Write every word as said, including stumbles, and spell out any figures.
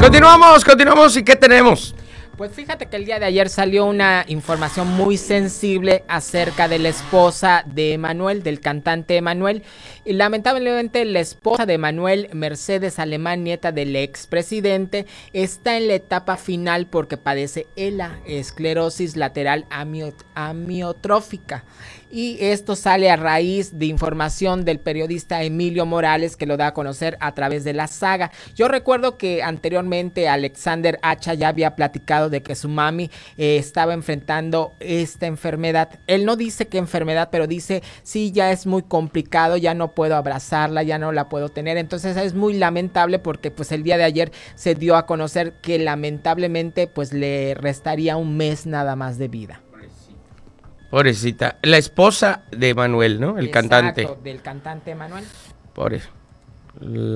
Continuamos, continuamos. ¿Y qué tenemos? Pues fíjate que el día de ayer salió una información muy sensible acerca de la esposa de Emanuel, del cantante Emanuel. Y lamentablemente la esposa de Emanuel, Mercedes Alemán, nieta del expresidente, está en la etapa final porque padece ELA, esclerosis lateral amiot- amiotrófica. Y esto sale a raíz de información del periodista Emilio Morales, que lo da a conocer a través de La Saga. Yo recuerdo que anteriormente Alexander Hacha ya había platicado de que su mami eh, estaba enfrentando esta enfermedad. Él no dice qué enfermedad, pero dice, sí, ya es muy complicado, ya no puedo abrazarla, ya no la puedo tener. Entonces es muy lamentable porque pues el día de ayer se dio a conocer que lamentablemente pues le restaría un mes nada más de vida. Pobrecita. La esposa de Manuel, ¿no? El Exacto, cantante. del cantante Emanuel. Por eso. La